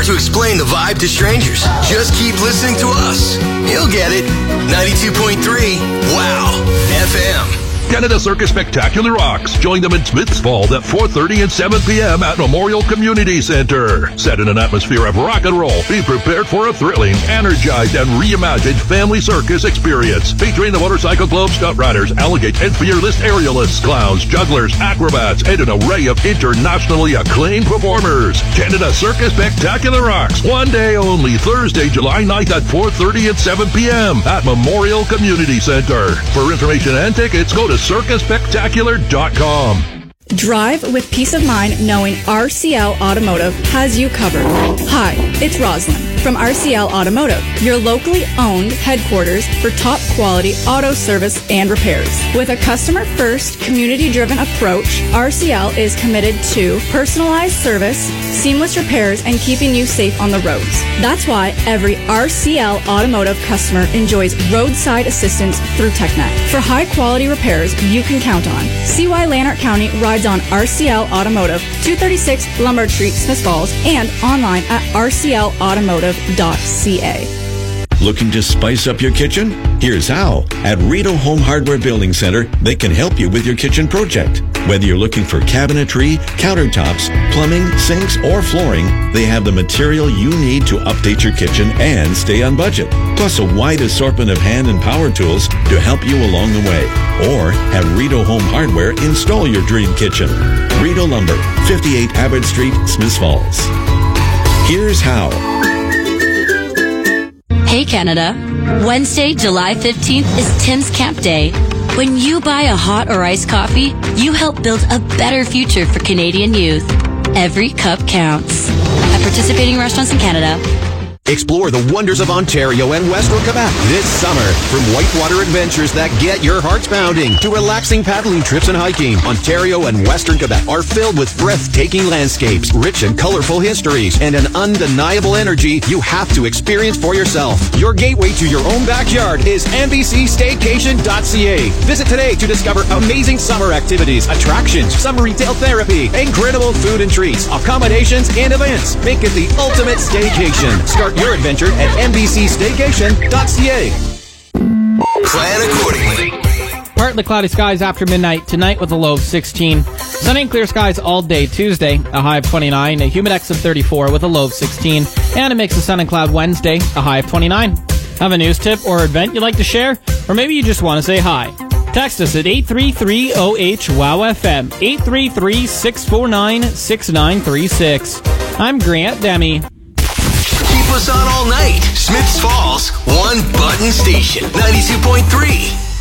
hard to explain the vibe to strangers. Just keep listening to us. You'll get it. 92.3 Wow FM. Canada Circus Spectacular Rocks. Join them in Smiths Falls at 4:30 and 7 p.m. at Memorial Community Center. Set in an atmosphere of rock and roll, be prepared for a thrilling, energized, and reimagined family circus experience featuring the Motorcycle Club stunt riders, Alligator and Fearless aerialists, clowns, jugglers, acrobats, and an array of internationally acclaimed performers. Canada Circus Spectacular Rocks. One day only, Thursday, July 9th at 4:30 and 7 p.m. at Memorial Community Center. For information and tickets, go to circusspectacular.com. Drive with peace of mind knowing RCL Automotive has you covered. Hi, it's Roslyn from RCL Automotive, your locally owned headquarters for top quality auto service and repairs. With a customer-first, community-driven approach, RCL is committed to personalized service, seamless repairs, and keeping you safe on the roads. That's why every RCL Automotive customer enjoys roadside assistance through TechNet. For high-quality repairs you can count on. See why Lanark County rides on RCL Automotive, 236 Lombard Street, Smiths Falls, and online at rclautomotive.ca. Looking to spice up your kitchen? Here's how. At Rito Home Hardware Building Center, they can help you with your kitchen project. Whether you're looking for cabinetry, countertops, plumbing, sinks, or flooring, they have the material you need to update your kitchen and stay on budget. Plus a wide assortment of hand and power tools to help you along the way. Or have Rito Home Hardware install your dream kitchen. Rito Lumber, 58 Abbott Street, Smiths Falls. Here's how. Hey Canada, Wednesday, July 15th is Tim's Camp Day. When you buy a hot or iced coffee, you help build a better future for Canadian youth. Every cup counts. At participating restaurants in Canada. Explore the wonders of Ontario and Western Quebec this summer. From whitewater adventures that get your hearts pounding to relaxing paddling trips and hiking, Ontario and Western Quebec are filled with breathtaking landscapes, rich and colorful histories, and an undeniable energy you have to experience for yourself. Your gateway to your own backyard is NBCStaycation.ca. Visit today to discover amazing summer activities, attractions, summer retail therapy, incredible food and treats, accommodations, and events. Make it the ultimate staycation. Start your adventure at NBCStaycation.ca. Plan accordingly. Partly cloudy skies after midnight tonight with a low of 16. Sunny and clear skies all day Tuesday, a high of 29, a humidex of 34 with a low of 16, and a mix of sun and cloud Wednesday, a high of 29. Have a news tip or event you'd like to share? Or maybe you just want to say hi. Text us at 833-OH-WOW-FM, 833-649-6936. I'm Grant Demi. Keep us on all night. Smiths Falls, one button station, 92.3